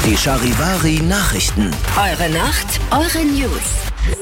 Die Charivari Nachrichten. Eure Nacht, eure News.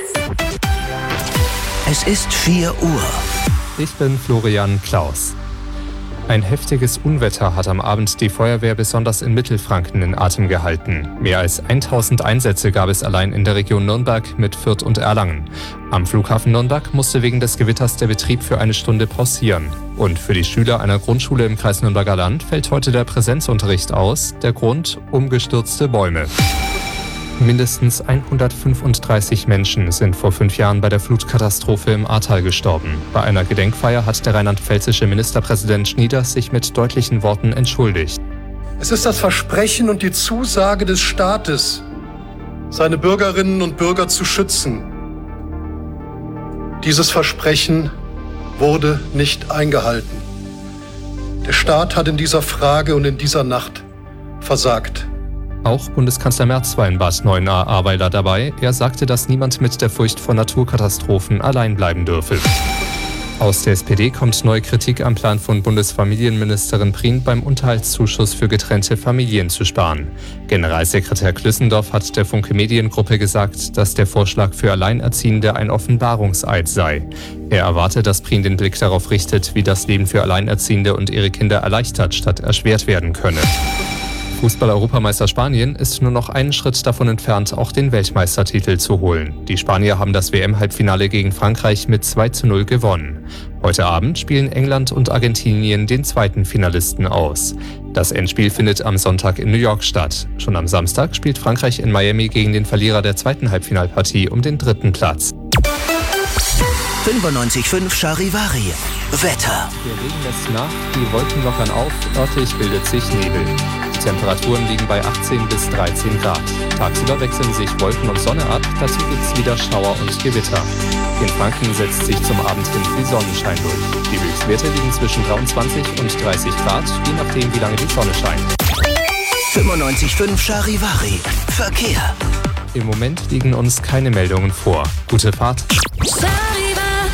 Es ist 4 Uhr. Ich bin Florian Klaus. Ein heftiges Unwetter hat am Abend die Feuerwehr besonders in Mittelfranken in Atem gehalten. Mehr als 1000 Einsätze gab es allein in der Region Nürnberg mit Fürth und Erlangen. Am Flughafen Nürnberg musste wegen des Gewitters der Betrieb für eine Stunde pausieren. Und für die Schüler einer Grundschule im Kreis Nürnberger Land fällt heute der Präsenzunterricht aus. Der Grund: umgestürzte Bäume. Mindestens 135 Menschen sind vor 5 Jahren bei der Flutkatastrophe im Ahrtal gestorben. Bei einer Gedenkfeier hat der rheinland-pfälzische Ministerpräsident Schnieder sich mit deutlichen Worten entschuldigt. Es ist das Versprechen und die Zusage des Staates, seine Bürgerinnen und Bürger zu schützen. Dieses Versprechen wurde nicht eingehalten. Der Staat hat in dieser Frage und in dieser Nacht versagt. Auch Bundeskanzler Merz war in Bad Neuenahr-Ahrweiler dabei. Er sagte, dass niemand mit der Furcht vor Naturkatastrophen allein bleiben dürfe. Aus der SPD kommt neue Kritik am Plan von Bundesfamilienministerin Prien, beim Unterhaltszuschuss für getrennte Familien zu sparen. Generalsekretär Klüssendorf hat der Funke Mediengruppe gesagt, dass der Vorschlag für Alleinerziehende ein Offenbarungseid sei. Er erwarte, dass Prien den Blick darauf richtet, wie das Leben für Alleinerziehende und ihre Kinder erleichtert statt erschwert werden könne. Fußball-Europameister Spanien ist nur noch einen Schritt davon entfernt, auch den Weltmeistertitel zu holen. Die Spanier haben das WM-Halbfinale gegen Frankreich mit 2:0 gewonnen. Heute Abend spielen England und Argentinien den zweiten Finalisten aus. Das Endspiel findet am Sonntag in New York statt. Schon am Samstag spielt Frankreich in Miami gegen den Verlierer der zweiten Halbfinalpartie um den 3. Platz. 95.5 Charivari. Wetter. Der Regen lässt nach, die Wolken lockern auf, örtlich bildet sich Nebel. Die Temperaturen liegen bei 18 bis 13 Grad. Tagsüber wechseln sich Wolken und Sonne ab, dazu gibt's wieder Schauer und Gewitter. In Franken setzt sich zum Abend hin viel Sonnenschein durch. Die Höchstwerte liegen zwischen 23 und 30 Grad, je nachdem wie lange die Sonne scheint. 95.5 Charivari. Verkehr. Im Moment liegen uns keine Meldungen vor. Gute Fahrt.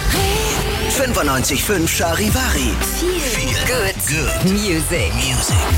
95.5 Charivari. Feel good. Music.